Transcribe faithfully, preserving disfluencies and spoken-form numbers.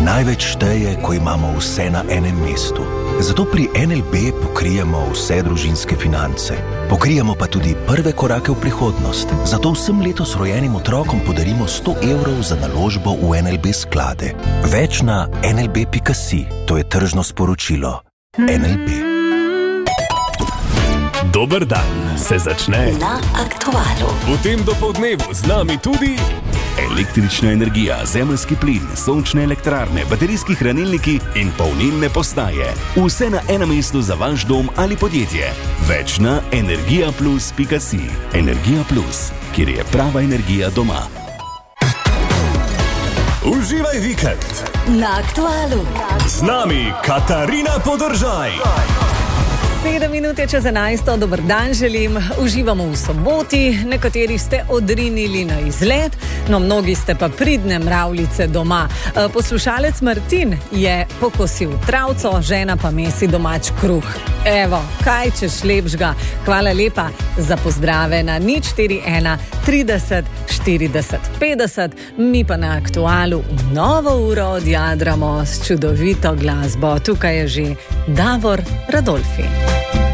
Največ šteje, ko imamo vse na enem mestu. Zato pri N L B pokrijemo vse družinske finance. Pokrijemo pa tudi prve korake v prihodnost. Zato vsem letos rojenim otrokom podarimo sto evrov za naložbo v N L B sklade. Več na en el be pika si. To je tržno sporočilo. N L B. Dober dan se začne na Aktualu. V tem dopoldnevu z nami tudi električna energija, zemeljski plin, sončne elektrarne, baterijski hranilniki in polnilne postaje. Vse na enem mestu za vaš dom ali podjetje. Več na energija plus pika si. Energija plus, kjer je prava energija doma. Uživaj vikend na Aktualu. Z nami Katarina Podržaj. Sedem minut je čez enajsto, dober dan želim. Uživamo v soboti, nekateri ste odrinili na izlet, no mnogi ste pa pridne mravljice doma. Poslušalec Martin je pokosil travco, žena pa mesi domač kruh. Evo, kaj češ lepšga. Hvala lepa za pozdrave na nič štiri ena trideset štirideset petdeset. Mi pa na Aktualu novo uro odjadramo s čudovito glasbo. Tukaj je že Davor Radolfi.